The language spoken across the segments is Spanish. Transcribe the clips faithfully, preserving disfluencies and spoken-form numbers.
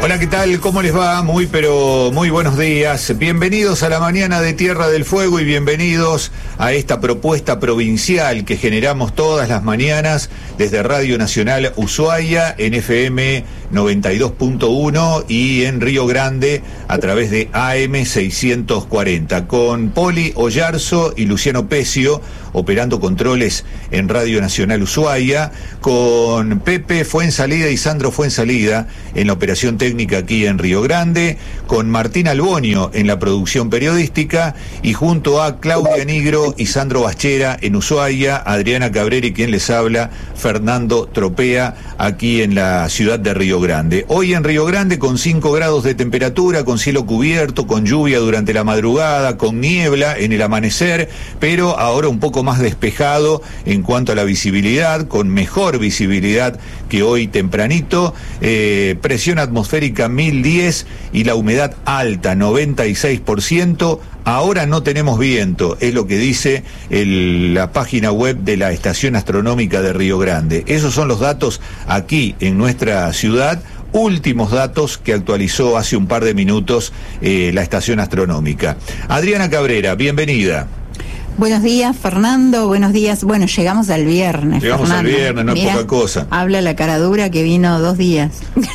Hola, ¿qué tal? ¿Cómo les va? Muy, pero muy buenos días. Bienvenidos a la mañana de Tierra del Fuego y bienvenidos a esta propuesta provincial que generamos todas las mañanas desde Radio Nacional Ushuaia en F M noventa y dos punto uno y en Río Grande a través de A M seiscientos cuarenta, con Poli Oyarzo y Luciano Pecio operando controles en Radio Nacional Ushuaia, con Pepe Fuensalida y Sandro Fuensalida en la operación técnica aquí en Río Grande, con Martín Albonio en la producción periodística y junto a Claudia Nigro y Sandro Baschera en Ushuaia, Adriana Cabrera y quien les habla, Fernando Tropea, aquí en la ciudad de Río Grande. Hoy en Río Grande con cinco grados de temperatura, con cielo cubierto, con lluvia durante la madrugada, con niebla en el amanecer, pero ahora un poco más despejado en cuanto a la visibilidad, con mejor visibilidad que hoy tempranito, eh, presión atmosférica mil diez y la humedad alta, noventa y seis por ciento. Ahora no tenemos viento, es lo que dice el, la página web de la Estación Astronómica de Río Grande. Esos son los datos aquí en nuestra ciudad, últimos datos que actualizó hace un par de minutos eh, la Estación Astronómica. Adriana Cabrera, bienvenida. Buenos días, Fernando. Buenos días. Bueno, llegamos al viernes. Llegamos Fernando. al viernes, no es Mirá, poca cosa. Habla la cara dura que vino dos días.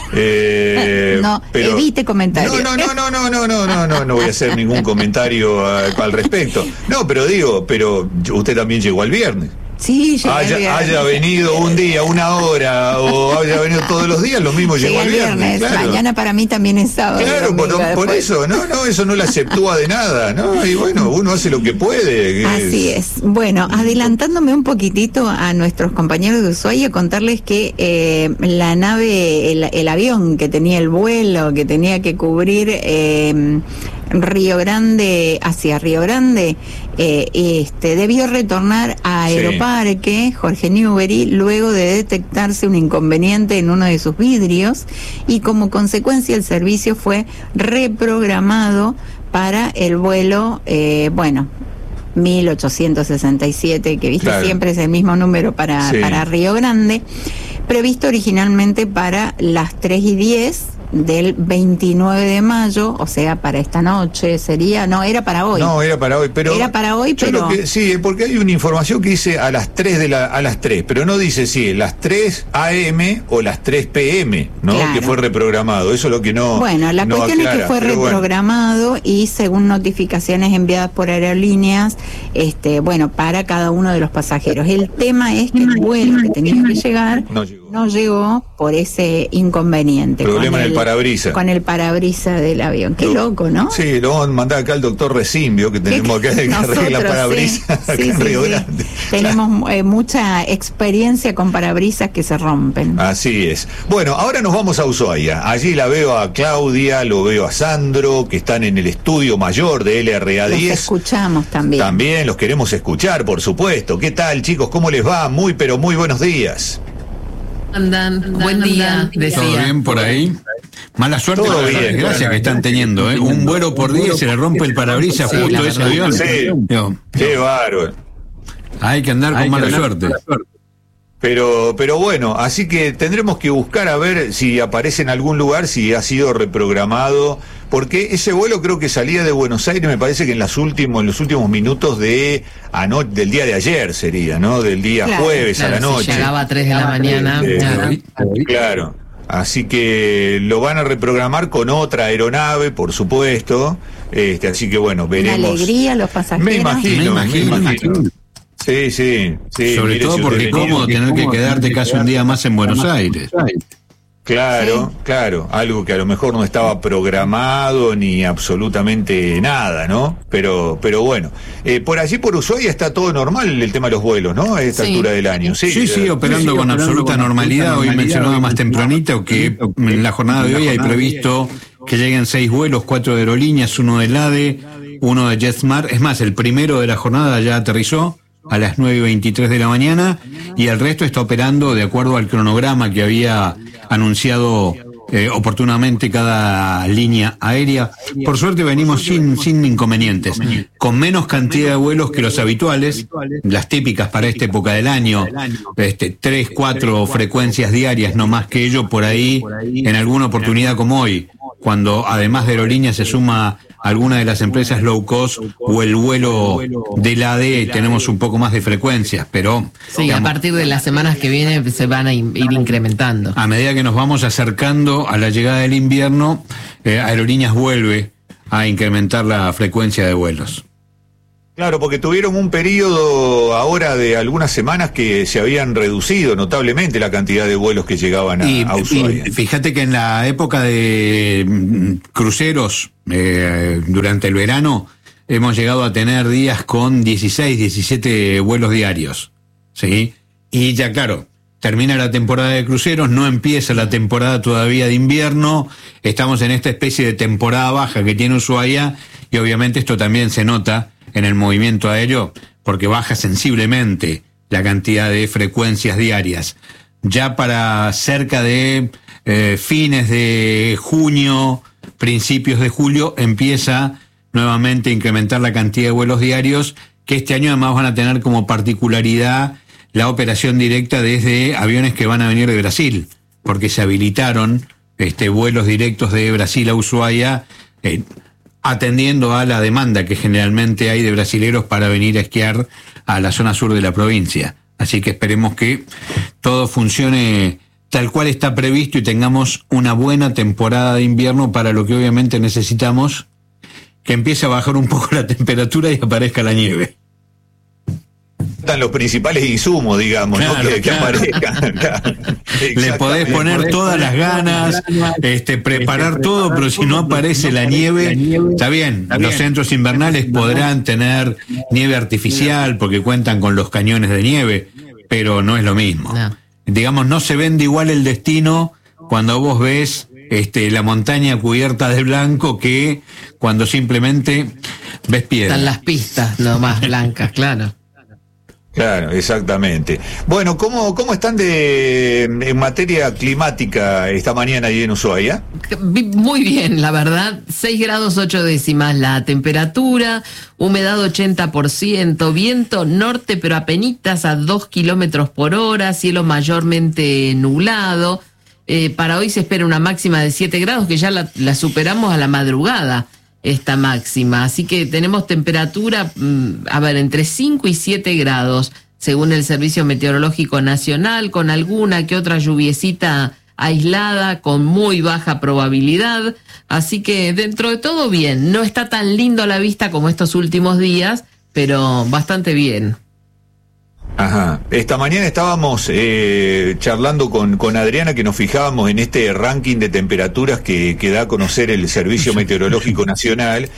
Eh, no, pero, evite comentarios. No, no, no, no, no, no, no, no, no voy a hacer ningún comentario uh, al respecto. No, pero digo, pero usted también llegó al viernes. Sí, llegué haya, al viernes. haya venido un día, una hora, o haya venido todos los días, lo mismo llegó al viernes. viernes claro. Mañana para mí también es sábado. Claro, por, por eso, no, no, eso no le aceptúa de nada, ¿no? Y bueno, uno hace lo que puede. Así es. Bueno, adelantándome un poquitito a nuestros compañeros de Ushuaia, contarles que eh, la nave, el, el avión que tenía el vuelo, que tenía que cubrir eh, Río Grande, hacia Río Grande, eh, este debió retornar a Aeroparque, sí. Jorge Newbery, luego de detectarse un inconveniente en uno de sus vidrios y como consecuencia el servicio fue reprogramado para el vuelo, eh, bueno, mil ochocientos sesenta y siete, que viste claro. Siempre es el mismo número para, sí. para Río Grande, previsto originalmente para las tres y diez del veintinueve de mayo, o sea, para esta noche sería, no, era para hoy. No, era para hoy, pero era para hoy, pero lo que, sí, porque hay una información que dice a las tres de la a las tres, pero no dice si las tres A M o las tres P M, ¿no? Claro. Que fue reprogramado. Eso es lo que no Bueno, la no cuestión aclara, es que fue reprogramado bueno. Y según notificaciones enviadas por aerolíneas, este, bueno, para cada uno de los pasajeros. El tema es que el vuelo que tenía que llegar no llegó, no llegó por ese inconveniente. Problema en el parabrisa. Con el parabrisa del avión. Qué lo, loco, ¿no? Sí, lo vamos a mandar acá al doctor Recimbio, que tenemos acá que arregla parabrisas sí, acá sí, en Río sí, Grande. Sí. Tenemos eh, mucha experiencia con parabrisas que se rompen. Así es. Bueno, ahora nos vamos a Ushuaia. Allí la veo a Claudia, lo veo a Sandro, que están en el estudio mayor de L R A diez. Los escuchamos también. También los queremos escuchar, por supuesto. ¿Qué tal, chicos? ¿Cómo les va? Muy, pero muy buenos días. Andan, andan, buen día, decía. ¿Todo bien por ahí? Mala suerte Todo por las bien, desgracias bueno. que están teniendo, ¿eh? Un vuelo por día y se le rompe el parabrisas sí, justo ese avión. Sí, Yo, qué bárbaro. Hay que andar con Hay mala andar suerte. Con mala Pero, pero bueno, así que tendremos que buscar a ver si aparece en algún lugar, si ha sido reprogramado, porque ese vuelo creo que salía de Buenos Aires, me parece que en las últimos, en los últimos minutos de ano, del día de ayer sería, ¿no? Del día claro, jueves claro, a la noche. Si llegaba a tres de la mañana. Eh, claro. claro. Así que lo van a reprogramar con otra aeronave, por supuesto. Este, así que bueno, veremos. Una alegría los pasajeros. Me imagino, me imagino. Me imagino. Sí, sí, sí. Sobre mire, todo si porque cómodo tener que quedarte casi un día más en Buenos Aires. Claro, sí. claro, algo que a lo mejor no estaba programado ni absolutamente nada, ¿no? Pero, pero bueno, eh, por allí por Ushuaia está todo normal el tema de los vuelos, ¿no? A esta sí. altura del año. Sí, sí, sí, operando sí, con operando absoluta con normalidad. normalidad. Hoy mencionaba más tempranito que en la jornada de hoy hay previsto que lleguen seis vuelos, cuatro de aerolíneas, uno de LADE, uno de JetSmart. Es más, el primero de la jornada ya aterrizó a las nueve y veintitrés de la mañana y el resto está operando de acuerdo al cronograma que había anunciado eh, oportunamente cada línea aérea. Por suerte venimos sin, sin inconvenientes, con menos cantidad de vuelos que los habituales, las típicas para esta época del año, este, tres, cuatro frecuencias diarias, no más que ello, por ahí, en alguna oportunidad como hoy, cuando además de aerolíneas se suma alguna de las empresas low cost o el vuelo del A D, tenemos un poco más de frecuencias, pero... Sí, digamos, a partir de las semanas que vienen se van a ir incrementando. A medida que nos vamos acercando a la llegada del invierno, eh, Aerolíneas vuelve a incrementar la frecuencia de vuelos. Claro, porque tuvieron un periodo ahora de algunas semanas que se habían reducido notablemente la cantidad de vuelos que llegaban a, y, a Ushuaia. Y fíjate que en la época de mm, cruceros, eh, durante el verano, hemos llegado a tener días con dieciséis, diecisiete vuelos diarios, ¿sí? Y ya claro, termina la temporada de cruceros, no empieza la temporada todavía de invierno, estamos en esta especie de temporada baja que tiene Ushuaia, y obviamente esto también se nota en el movimiento aéreo, porque baja sensiblemente la cantidad de frecuencias diarias. Ya para cerca de eh, fines de junio, principios de julio, empieza nuevamente a incrementar la cantidad de vuelos diarios, que este año además van a tener como particularidad la operación directa desde aviones que van a venir de Brasil, porque se habilitaron este, vuelos directos de Brasil a Ushuaia, eh, atendiendo a la demanda que generalmente hay de brasileros para venir a esquiar a la zona sur de la provincia. Así que esperemos que todo funcione tal cual está previsto y tengamos una buena temporada de invierno, para lo que obviamente necesitamos que empiece a bajar un poco la temperatura y aparezca la nieve. Están los principales insumos, digamos, claro, ¿no? que, que claro. aparezcan. Claro. Le podés poner todas las ganas, este, preparar todo, pero si no aparece la nieve, está bien, los centros invernales podrán tener nieve artificial porque cuentan con los cañones de nieve, pero no es lo mismo. Digamos, no se vende igual el destino cuando vos ves este, la montaña cubierta de blanco que cuando simplemente ves piedra. Están las pistas nomás blancas, claro. Claro, exactamente. Bueno, ¿cómo, cómo están de en materia climática esta mañana ahí en Ushuaia? Muy bien, la verdad. seis grados ocho décimas la temperatura, humedad ochenta por ciento, viento norte pero apenitas a dos kilómetros por hora, cielo mayormente nublado. Eh, para hoy se espera una máxima de siete grados, que ya la, la superamos a la madrugada, esta máxima. Así que tenemos temperatura, a ver, entre cinco y siete grados, según el Servicio Meteorológico Nacional, con alguna que otra lluviecita aislada, con muy baja probabilidad. Así que dentro de todo bien. No está tan lindo a la vista como estos últimos días, pero bastante bien. Ajá. Esta mañana estábamos eh, charlando con, con Adriana, que nos fijábamos en este ranking de temperaturas que, que da a conocer el Servicio Meteorológico Nacional,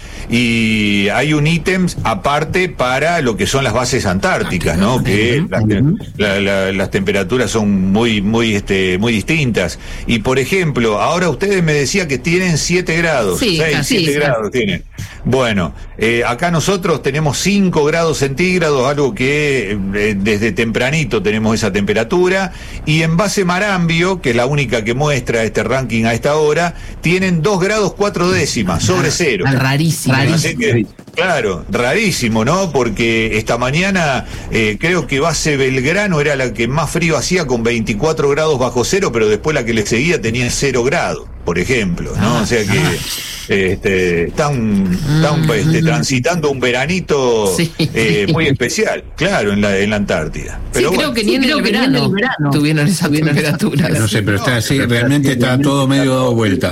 y hay un ítem aparte para lo que son las bases antárticas, ¿no? Que las, la, la, las temperaturas son muy, muy, este, muy distintas. Y por ejemplo, ahora ustedes me decían que tienen siete grados, sí, seis, siete grados tienen. Bueno, eh, acá nosotros tenemos cinco grados centígrados, algo que eh, desde tempranito tenemos esa temperatura, y en base Marambio, que es la única que muestra este ranking a esta hora, tienen dos grados cuatro décimas sobre cero. Rarísimo. Así que, claro, rarísimo, ¿no? Porque esta mañana eh, creo que base Belgrano era la que más frío hacía, con veinticuatro grados bajo cero, pero después la que le seguía tenía cero grados, por ejemplo, ¿no? O sea que este, están, están este, transitando un veranito sí. eh, muy especial, claro, en la, en la Antártida. Pero sí, bueno, creo que ni en, el verano, en el verano tuvieron esa temperatura. No sé, pero está así, realmente está todo medio dado vuelta.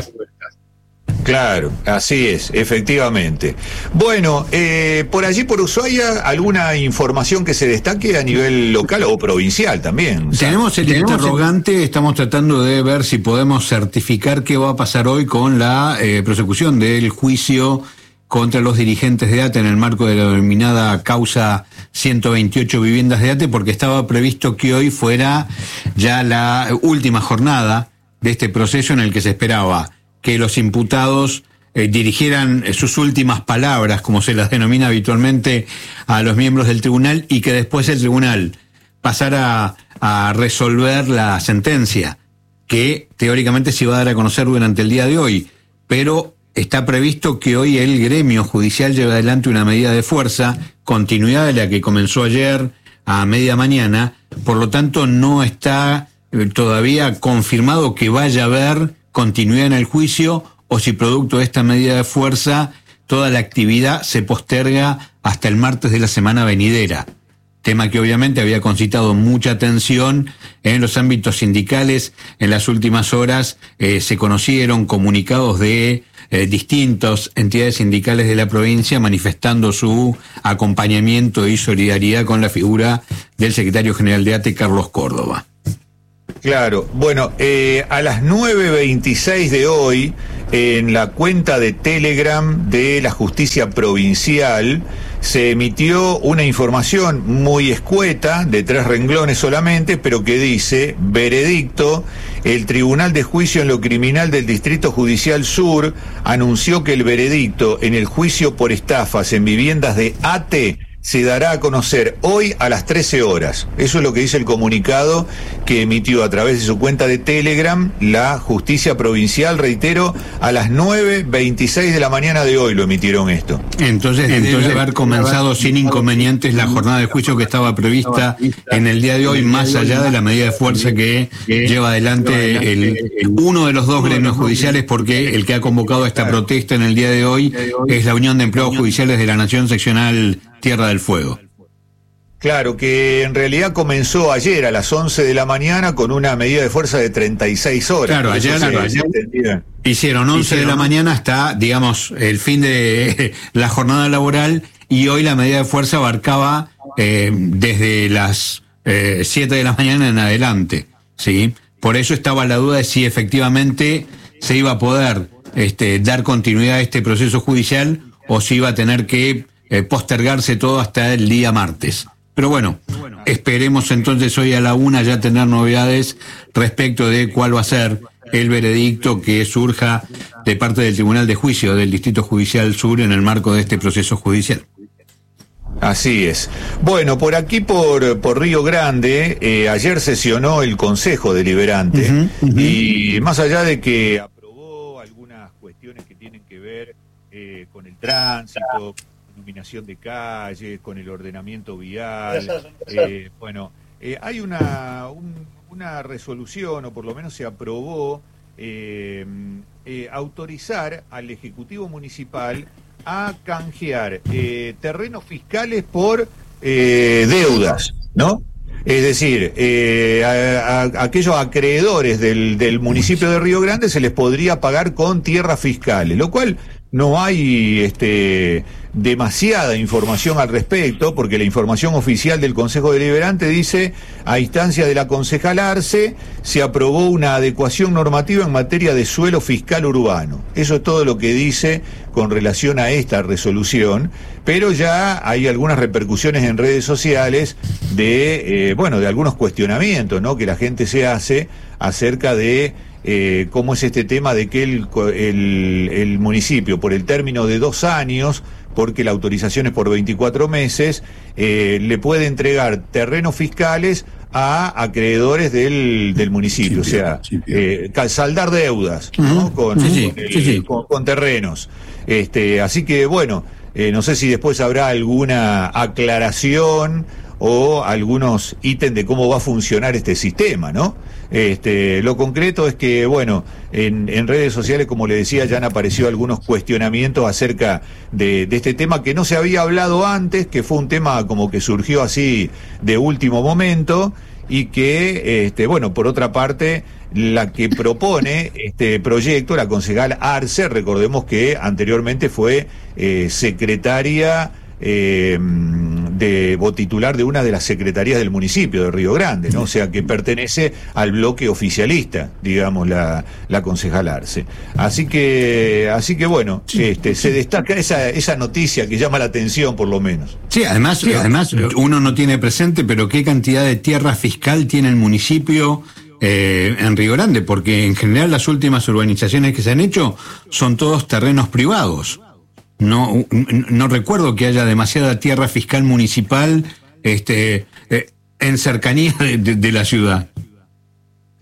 Claro, así es, efectivamente. Bueno, eh, por allí por Ushuaia, ¿alguna información que se destaque a nivel local o provincial también? Tenemos el ¿Tenemos interrogante, el... estamos tratando de ver si podemos certificar qué va a pasar hoy con la eh, prosecución del juicio contra los dirigentes de ATE en el marco de la denominada causa ciento veintiocho viviendas de ATE, porque estaba previsto que hoy fuera ya la última jornada de este proceso, en el que se esperaba que los imputados eh, dirigieran eh, sus últimas palabras, como se las denomina habitualmente, a los miembros del tribunal, y que después el tribunal pasara a, a resolver la sentencia. que teóricamente se iba a dar a conocer durante el día de hoy, pero está previsto que hoy el gremio judicial lleve adelante una medida de fuerza, continuidad de la que comenzó ayer a media mañana, por lo tanto no está todavía confirmado que vaya a haber continuidad en el juicio o si producto de esta medida de fuerza toda la actividad se posterga hasta el martes de la semana venidera. Tema que obviamente había concitado mucha atención en los ámbitos sindicales. En las últimas horas eh, se conocieron comunicados de eh, distintas entidades sindicales de la provincia manifestando su acompañamiento y solidaridad con la figura del secretario general de A T E, Carlos Córdoba. Claro, bueno, eh, a las nueve veintiséis de hoy, en la cuenta de Telegram de la Justicia Provincial, se emitió una información muy escueta, de tres renglones solamente, pero que dice: veredicto, el Tribunal de Juicio en lo Criminal del Distrito Judicial Sur anunció que el veredicto en el juicio por estafas en viviendas de A T E se dará a conocer hoy a las trece horas. Eso es lo que dice el comunicado que emitió a través de su cuenta de Telegram la Justicia Provincial, reitero, a las nueve veintiséis de la mañana de hoy lo emitieron esto. Entonces, entonces debe haber comenzado sin inconvenientes la jornada de juicio que estaba prevista en el día de hoy, más allá de la medida de fuerza que lleva adelante el, uno de los dos gremios judiciales, porque el que ha convocado esta protesta en el día de hoy es la Unión de Empleados Judiciales de la Nación Seccional Tierra del Fuego. Claro, que en realidad comenzó ayer a las once de la mañana con una medida de fuerza de treinta y seis horas. Claro, ayer, claro, ayer hicieron once hicieron... de la mañana hasta, digamos, el fin de la jornada laboral, y hoy la medida de fuerza abarcaba eh, desde las eh, siete de la mañana en adelante, ¿sí? Por eso estaba la duda de si efectivamente se iba a poder este, dar continuidad a este proceso judicial o si iba a tener que Eh, postergarse todo hasta el día martes. Pero bueno, esperemos entonces hoy a la una ya tener novedades respecto de cuál va a ser el veredicto que surja de parte del Tribunal de Juicio del Distrito Judicial Sur en el marco de este proceso judicial. Así es. Bueno, por aquí, por, por Río Grande, eh, ayer sesionó el Consejo Deliberante, uh-huh, uh-huh. y más allá de que aprobó algunas cuestiones que tienen que ver eh, con el tránsito, iluminación de calles, con el ordenamiento vial, eh, bueno, eh, hay una, un, una resolución, o por lo menos se aprobó, eh, eh, autorizar al Ejecutivo Municipal a canjear eh, terrenos fiscales por eh, deudas, ¿no? Es decir, eh, a, a, a aquellos acreedores del, del municipio de Río Grande se les podría pagar con tierras fiscales, lo cual no hay este, demasiada información al respecto, porque la información oficial del Consejo Deliberante dice: a instancia de la concejal Arce, se aprobó una adecuación normativa en materia de suelo fiscal urbano. Eso es todo lo que dice con relación a esta resolución, pero ya hay algunas repercusiones en redes sociales de, eh, bueno, de algunos cuestionamientos, ¿no?, que la gente se hace acerca de Eh, cómo es este tema de que el, el, el municipio, por el término de dos años, porque la autorización es por veinticuatro meses, eh, le puede entregar terrenos fiscales a acreedores del, del municipio, sí, o sea, sí, eh, saldar deudas, ¿no?, con, sí, sí, con, el, sí, sí. Con, con terrenos. Este, así que, bueno, eh, no sé si después habrá alguna aclaración o algunos ítems de cómo va a funcionar este sistema, ¿no? Este, lo concreto es que, bueno, en, en redes sociales, como le decía, ya han aparecido algunos cuestionamientos acerca de, de este tema que no se había hablado antes, que fue un tema como que surgió así de último momento, y que, este, bueno, por otra parte, la que propone este proyecto, la concejal Arce, recordemos que anteriormente fue eh, secretaria Eh, de o titular de una de las secretarías del municipio de Río Grande, ¿no? O sea, que pertenece al bloque oficialista, digamos, la, la concejal Arce. Así que, así que bueno, este, se destaca esa, esa noticia que llama la atención, por lo menos. Sí, además, sí, además uno no tiene presente, pero qué cantidad de tierra fiscal tiene el municipio eh, en Río Grande, porque en general las últimas urbanizaciones que se han hecho son todos terrenos privados. No, no recuerdo que haya demasiada tierra fiscal municipal este, eh, en cercanía de, de, de la ciudad.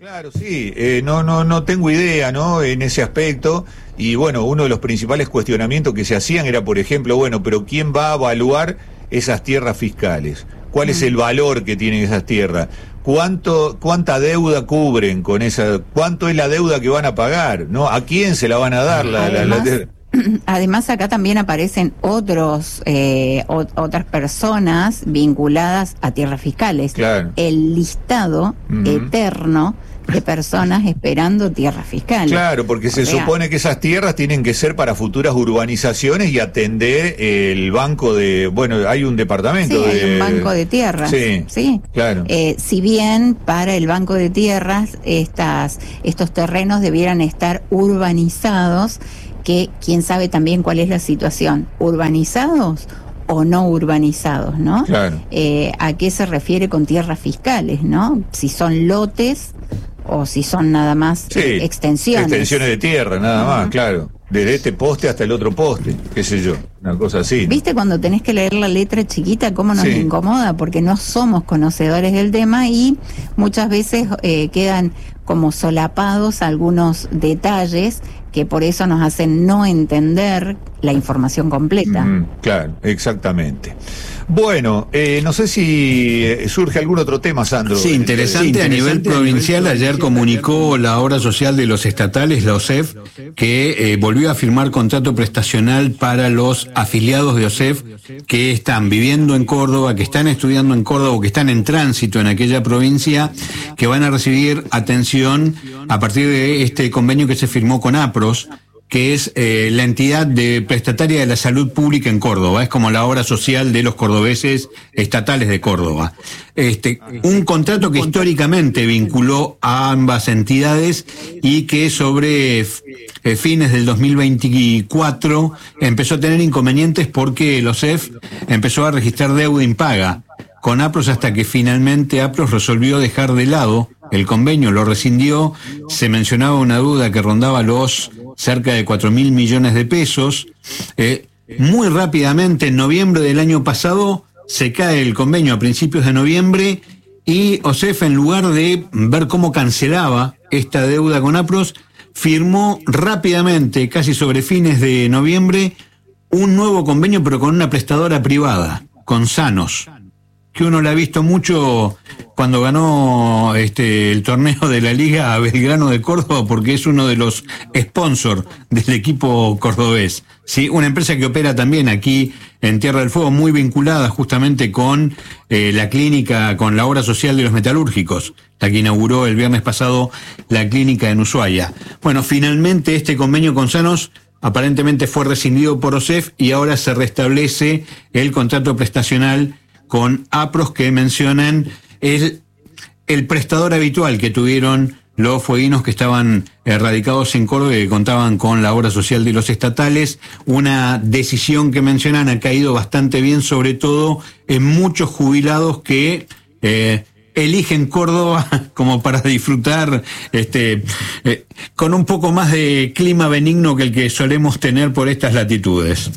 Claro, sí, eh, no, no, no tengo idea, ¿no? En ese aspecto. Y bueno, uno de los principales cuestionamientos que se hacían era, por ejemplo, bueno, pero ¿quién va a evaluar esas tierras fiscales? ¿Cuál es el valor que tienen esas tierras? ¿Cuánto, cuánta deuda cubren con esa? ¿Cuánto es la deuda que van a pagar? ¿No? ¿A quién se la van a dar la, la, la, la... Además, acá también aparecen otros eh, o, otras personas vinculadas a tierras fiscales. Claro. El listado uh-huh. eterno de personas esperando tierras fiscales. Claro, porque se o sea, supone que esas tierras tienen que ser para futuras urbanizaciones y atender el banco de... Bueno, hay un departamento sí, de... hay un banco de tierras. Sí, sí. claro. Eh, si bien para el banco de tierras estas estos terrenos debieran estar urbanizados, que quién sabe también cuál es la situación, urbanizados o no urbanizados, ¿no? Claro. Eh, ¿a qué se refiere con tierras fiscales, no? Si son lotes o si son nada más sí, eh, extensiones. Extensiones de tierra, nada uh-huh. más, claro. Desde este poste hasta el otro poste, qué sé yo, una cosa así, ¿no? ¿Viste cuando tenés que leer la letra chiquita cómo nos sí. incomoda? Porque no somos conocedores del tema y muchas veces eh, quedan como solapados algunos detalles que por eso nos hacen no entender la información completa. Mm, claro, exactamente. Bueno, eh, no sé si surge algún otro tema, Sandro. Sí, interesante, sí, interesante a nivel provincial. A nivel ayer comunicó la obra social de los estatales, la O S E F, que eh, volvió a firmar contrato prestacional para los afiliados de O S E F que están viviendo en Córdoba, que están estudiando en Córdoba o que están en tránsito en aquella provincia, que van a recibir atención a partir de este convenio que se firmó con APROS, que es eh, la entidad de prestataria de la salud pública en Córdoba, es como la obra social de los cordobeses estatales de Córdoba. Este, un contrato que históricamente vinculó a ambas entidades y que sobre eh, fines del dos mil veinticuatro empezó a tener inconvenientes porque el O S E F empezó a registrar deuda impaga con APROS hasta que finalmente APROS resolvió dejar de lado el convenio, lo rescindió. Se mencionaba una deuda que rondaba los cerca de cuatro mil millones de pesos. Eh, muy rápidamente, en noviembre del año pasado, se cae el convenio a principios de noviembre y O S E F, en lugar de ver cómo cancelaba esta deuda con APROS, firmó rápidamente, casi sobre fines de noviembre, un nuevo convenio, pero con una prestadora privada, con Sanos, que uno la ha visto mucho cuando ganó este el torneo de la Liga a Belgrano de Córdoba, porque es uno de los sponsors del equipo cordobés. Sí, una empresa que opera también aquí en Tierra del Fuego, muy vinculada justamente con eh, la clínica, con la obra social de los metalúrgicos, la que inauguró el viernes pasado la clínica en Ushuaia. Bueno, finalmente este convenio con Sanos aparentemente fue rescindido por O S E F y ahora se restablece el contrato prestacional con APROS, que mencionan el, el prestador habitual que tuvieron los fueguinos que estaban eh, radicados en Córdoba y que contaban con la obra social de los estatales. Una decisión que mencionan ha caído bastante bien, sobre todo en muchos jubilados que eh, eligen Córdoba como para disfrutar este eh, con un poco más de clima benigno que el que solemos tener por estas latitudes.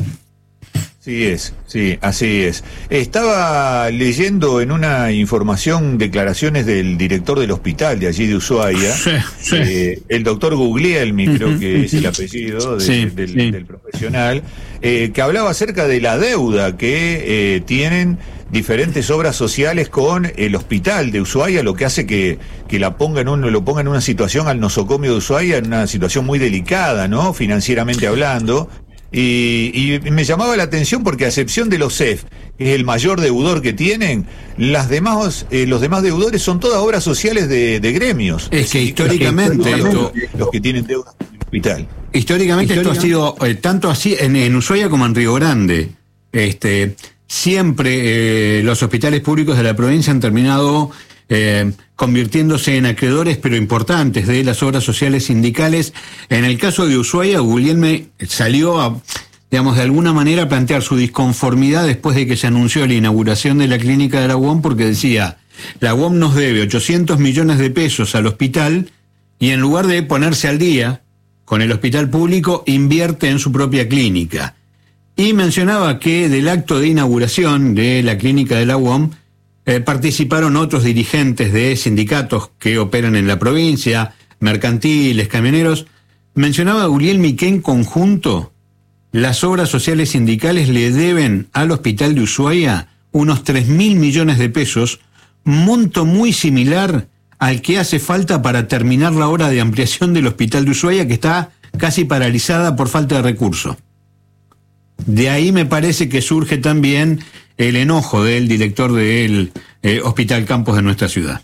Sí es, sí, así es. Estaba leyendo en una información declaraciones del director del hospital de allí de Ushuaia, sí, sí. Eh, el doctor Guglielmi, uh-huh, creo que es el apellido de, sí, del, sí. del profesional, eh, que hablaba acerca de la deuda que eh, tienen diferentes obras sociales con el hospital de Ushuaia, lo que hace que, que la pongan uno, lo ponga en una situación al nosocomio de Ushuaia, en una situación muy delicada, ¿no? Financieramente hablando. Y, y me llamaba la atención porque, a excepción de los O S E F, que es el mayor deudor que tienen, las demás, eh, los demás deudores son todas obras sociales de, de gremios. Es que históricamente esto, los que tienen deudas con el hospital. Históricamente, históricamente esto ha sido eh, tanto así en, en Ushuaia como en Río Grande. Este, siempre eh, los hospitales públicos de la provincia han terminado Eh, convirtiéndose en acreedores, pero importantes, de las obras sociales sindicales. En el caso de Ushuaia, Guglielmi salió a, digamos, de alguna manera a plantear su disconformidad después de que se anunció la inauguración de la clínica de la U O M, porque decía, la U O M nos debe ochocientos millones de pesos al hospital y en lugar de ponerse al día con el hospital público, invierte en su propia clínica. Y mencionaba que del acto de inauguración de la clínica de la U O M, Eh, participaron otros dirigentes de sindicatos que operan en la provincia, mercantiles, camioneros. Mencionaba Guglielmi que en conjunto las obras sociales sindicales le deben al Hospital de Ushuaia unos tres mil millones de pesos, monto muy similar al que hace falta para terminar la obra de ampliación del Hospital de Ushuaia, que está casi paralizada por falta de recursos. De ahí me parece que surge también el enojo del director del eh, Hospital Campos de nuestra ciudad.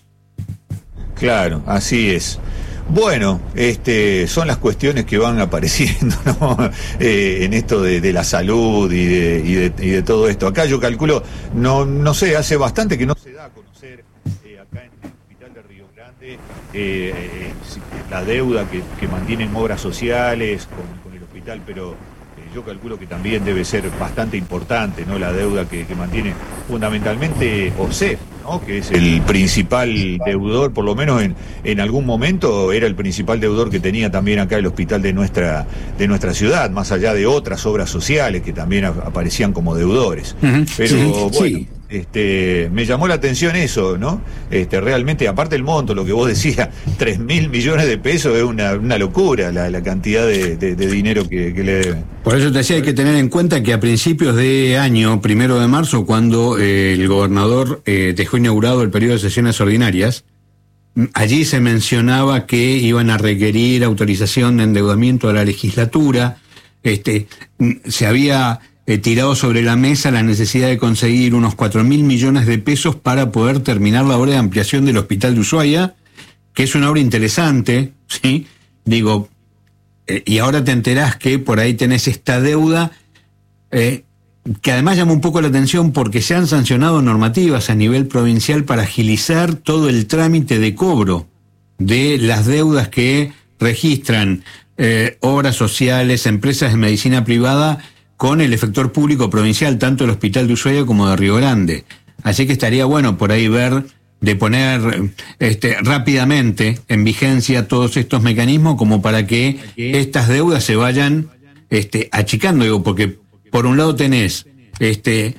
Claro, así es. Bueno, este, son las cuestiones que van apareciendo, ¿no? eh, en esto de, de la salud y de, y, de, y de todo esto. Acá yo calculo, no, no sé, hace bastante que no se da a conocer eh, acá en el Hospital de Río Grande eh, eh, la deuda que, que mantienen obras sociales con, con el hospital, pero yo calculo que también debe ser bastante importante, ¿no? La deuda que, que mantiene fundamentalmente O S E F, ¿no? Que es el principal deudor, por lo menos en, en algún momento era el principal deudor que tenía también acá el hospital de nuestra, de nuestra ciudad, más allá de otras obras sociales que también a, aparecían como deudores. Uh-huh. Pero sí, bueno, sí. Este, me llamó la atención eso, ¿no? Este, realmente, aparte el monto, lo que vos decías, tres mil millones de pesos es una, una locura la, la cantidad de, de, de dinero que, que le deben. Por eso te decía, hay que tener en cuenta que a principios de año, primero de marzo, cuando eh, el gobernador eh, dejó inaugurado el periodo de sesiones ordinarias, allí se mencionaba que iban a requerir autorización de endeudamiento de la legislatura. Este, se había eh, tirado sobre la mesa la necesidad de conseguir unos cuatro mil millones de pesos para poder terminar la obra de ampliación del Hospital de Ushuaia, que es una obra interesante, ¿sí? Digo, eh, y ahora te enterás que por ahí tenés esta deuda, eh, que además llama un poco la atención porque se han sancionado normativas a nivel provincial para agilizar todo el trámite de cobro de las deudas que registran eh, obras sociales, empresas de medicina privada con el efector público provincial, tanto el Hospital de Ushuaia como de Río Grande. Así que estaría bueno por ahí ver de poner este, rápidamente en vigencia todos estos mecanismos como para que estas deudas se vayan este, achicando, digo, porque por un lado tenés este,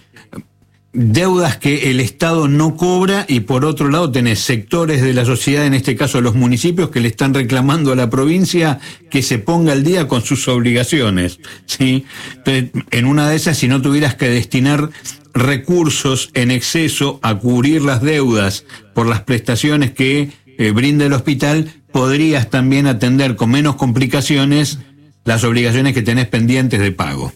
deudas que el Estado no cobra y por otro lado tenés sectores de la sociedad, en este caso los municipios, que le están reclamando a la provincia que se ponga al día con sus obligaciones, ¿sí? Entonces, en una de esas, si no tuvieras que destinar recursos en exceso a cubrir las deudas por las prestaciones que eh, brinda el hospital, podrías también atender con menos complicaciones las obligaciones que tenés pendientes de pago.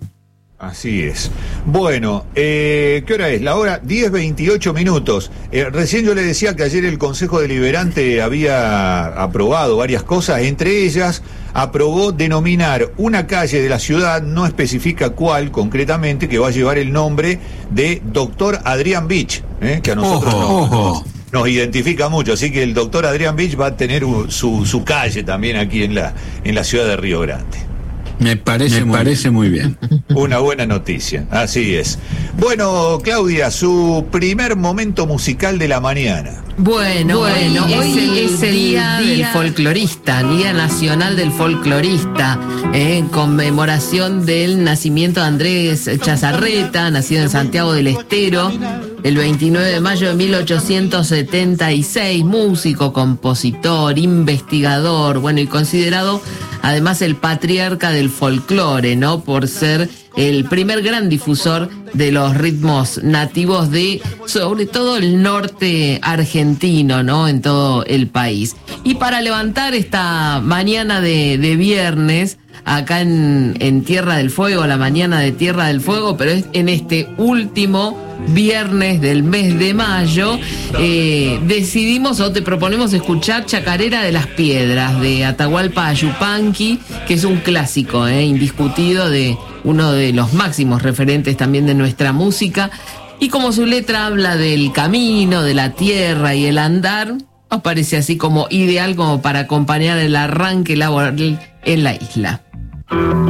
Así es. Bueno, eh, ¿qué hora es? La hora diez veintiocho minutos. Eh, recién yo le decía que ayer el Consejo Deliberante había aprobado varias cosas, entre ellas aprobó denominar una calle de la ciudad, no especifica cuál concretamente, que va a llevar el nombre de Doctor Adrián Beach, eh, que a nosotros ojo, nos, ojo. nos identifica mucho, así que el Doctor Adrián Beach va a tener uh, su, su calle también aquí en la, en la ciudad de Río Grande. Me parece, Me muy, parece bien. muy bien. Una buena noticia, así es. Bueno, Claudia, su primer momento musical de la mañana. Bueno, bueno, hoy es el día del folclorista, Día Nacional del Folclorista, eh, en conmemoración del nacimiento de Andrés Chazarreta, nacido en Santiago del Estero, el veintinueve de mayo de mil ochocientos setenta y seis, músico, compositor, investigador, bueno, y considerado además el patriarca del folclore, ¿no? Por ser el primer gran difusor de los ritmos nativos de, sobre todo, el norte argentino, ¿no? En todo el país. Y para levantar esta mañana de, de viernes, acá en, en Tierra del Fuego, la mañana de Tierra del Fuego, pero es en este último viernes del mes de mayo, eh, decidimos o te proponemos escuchar Chacarera de las Piedras, de Atahualpa Yupanqui, que es un clásico, eh, indiscutido, de uno de los máximos referentes también de nuestra música. Y como su letra habla del camino, de la tierra y el andar, nos parece así como ideal como para acompañar el arranque laboral en la isla.